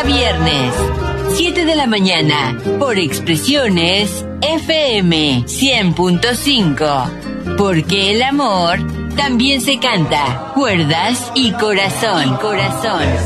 a viernes, 7 de la mañana, por Expresiones FM 100.5. Porque el amor también se canta. Cuerdas y corazón.